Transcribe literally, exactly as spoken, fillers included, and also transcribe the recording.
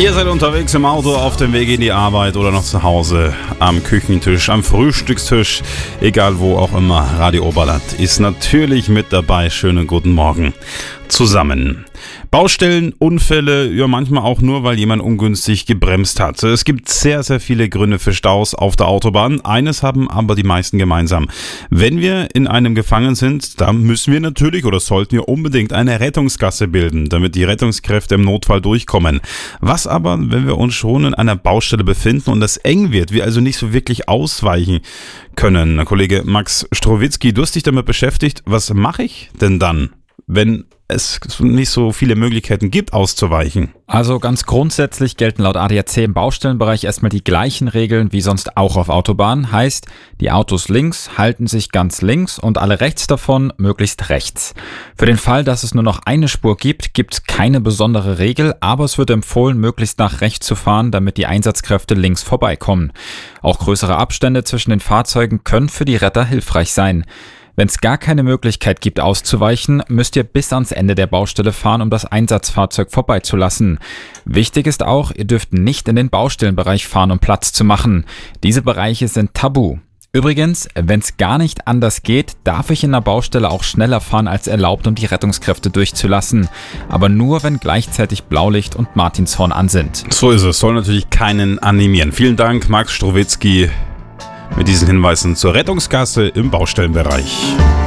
Ihr seid unterwegs im Auto, auf dem Weg in die Arbeit oder noch zu Hause, am Küchentisch, am Frühstückstisch, egal wo auch immer. Radio Oberland ist natürlich mit dabei. Schönen guten Morgen zusammen. Baustellen, Unfälle, ja manchmal auch nur, weil jemand ungünstig gebremst hat. Es gibt sehr, sehr viele Gründe für Staus auf der Autobahn. Eines haben aber die meisten gemeinsam. Wenn wir in einem gefangen sind, dann müssen wir natürlich oder sollten wir unbedingt eine Rettungsgasse bilden, damit die Rettungskräfte im Notfall durchkommen. Was aber, wenn wir uns schon in einer Baustelle befinden und es eng wird, wir also nicht so wirklich ausweichen können? Kollege Max Strowitzki, du hast dich damit beschäftigt. Was mache ich denn dann, wenn es nicht so viele Möglichkeiten gibt, auszuweichen? Also ganz grundsätzlich gelten laut A D A C im Baustellenbereich erstmal die gleichen Regeln wie sonst auch auf Autobahnen. Heißt, die Autos links halten sich ganz links und alle rechts davon möglichst rechts. Für den Fall, dass es nur noch eine Spur gibt, gibt es keine besondere Regel, aber es wird empfohlen, möglichst nach rechts zu fahren, damit die Einsatzkräfte links vorbeikommen. Auch größere Abstände zwischen den Fahrzeugen können für die Retter hilfreich sein. Wenn es gar keine Möglichkeit gibt auszuweichen, müsst ihr bis ans Ende der Baustelle fahren, um das Einsatzfahrzeug vorbeizulassen. Wichtig ist auch, ihr dürft nicht in den Baustellenbereich fahren, um Platz zu machen. Diese Bereiche sind tabu. Übrigens, wenn es gar nicht anders geht, darf ich in der Baustelle auch schneller fahren als erlaubt, um die Rettungskräfte durchzulassen. Aber nur, wenn gleichzeitig Blaulicht und Martinshorn an sind. So ist es, soll natürlich keinen animieren. Vielen Dank, Max Strowitzki, mit diesen Hinweisen zur Rettungsgasse im Baustellenbereich.